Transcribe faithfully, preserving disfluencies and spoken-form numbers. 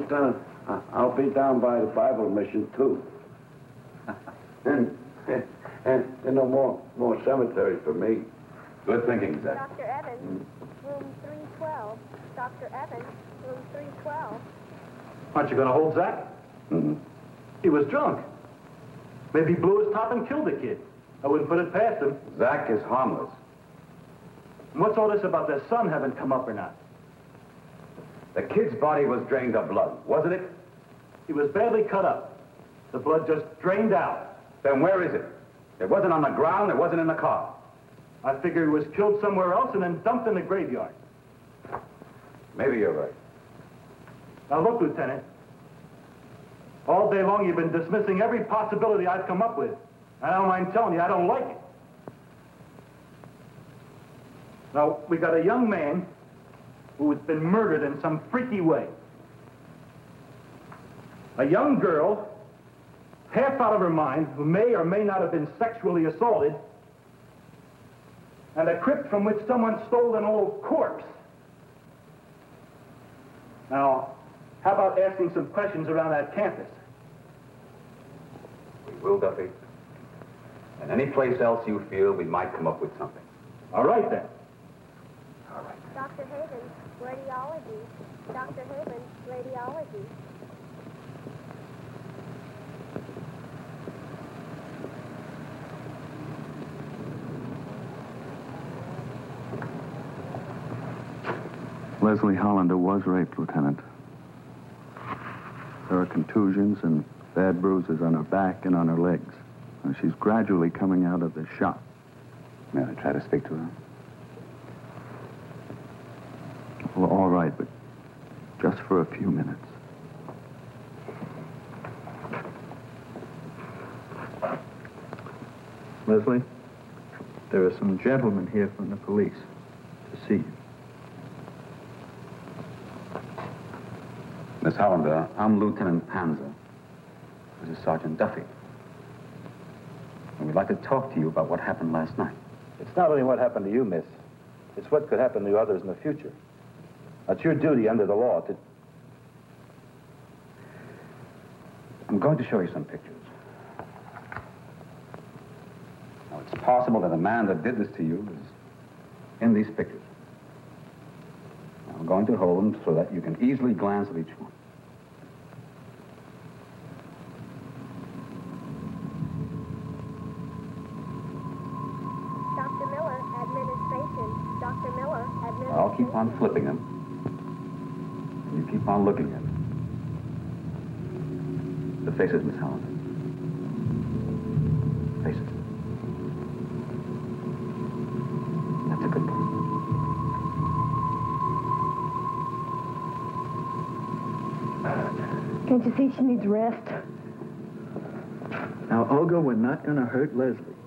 Lieutenant, I'll be down by the Bible mission, too. and, and, and no more, more cemetery for me. Good thinking, Zach. Doctor Evans, room three twelve. Doctor Evans, room three twelve. Aren't you going to hold Zach? Mm-hmm. He was drunk. Maybe he blew his top and killed the kid. I wouldn't put it past him. Zach is harmless. And what's all this about their son having come up or not? The kid's body was drained of blood, wasn't it? He was badly cut up. The blood just drained out. Then where is it? It wasn't on the ground, it wasn't in the car. I figure he was killed somewhere else and then dumped in the graveyard. Maybe you're right. Now look, Lieutenant. All day long you've been dismissing every possibility I've come up with. I don't mind telling you, I don't like it. Now, we got a young man who has been murdered in some freaky way. A young girl, half out of her mind, who may or may not have been sexually assaulted, and a crypt from which someone stole an old corpse. Now, how about asking some questions around that campus? We will, Duffy. And any place else you feel we might come up with something. All right, then. All right. Doctor Havens, radiology. Doctor Havens, radiology. Leslie Hollander was raped, Lieutenant. There are contusions and bad bruises on her back and on her legs. And she's gradually coming out of the shock. May I try to speak to her? Well, all right, but just for a few minutes. Leslie, there are some gentlemen here from the police to see you. Miss Hollander, I'm Lieutenant Panzer. This is Sergeant Duffy. And we'd like to talk to you about what happened last night. It's not only what happened to you, miss. It's what could happen to others in the future. That's your duty under the law to... I'm going to show you some pictures. Now, it's possible that the man that did this to you is in these pictures. Now, I'm going to hold them so that you can easily glance at each one. Doctor Miller, administration. Doctor Miller, administration. I'll keep on flipping them. You keep on looking at them. The faces, Miss Hollander. Faces. That's a good boy. Can't you see she needs rest? Now, Olga, we're not going to hurt Leslie.